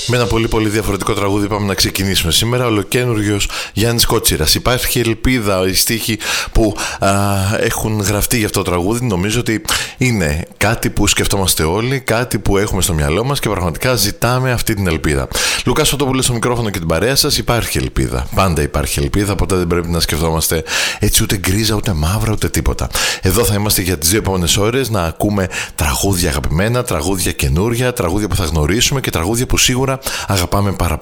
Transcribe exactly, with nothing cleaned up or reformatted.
Με ένα πολύ πολύ διαφορετικό τραγούδι πάμε να ξεκινήσουμε σήμερα. Ολοκένουργιος Γιάννης Κότσιρας. Υπάρχει ελπίδα, οι στίχοι που α, έχουν γραφτεί για αυτό το τραγούδι νομίζω ότι είναι κάτι που σκεφτόμαστε όλοι, κάτι που έχουμε στο μυαλό μας και πραγματικά ζητάμε αυτή την ελπίδα. Λουκάς Φωτόπουλος στο μικρόφωνο και την παρέα σας. Υπάρχει ελπίδα. Πάντα υπάρχει ελπίδα, ποτέ δεν πρέπει να σκεφτόμαστε έτσι ούτε γκρίζα, ούτε μαύρα, ούτε τίποτα. Εδώ θα είμαστε για τις δύο επόμενες ώρες να ακούμε τραγούδια αγαπημένα, τραγούδια καινούρια, τραγούδια που θα γνωρίσουμε και τραγούδια που σίγουρα αγαπάμε πάρα πολύ.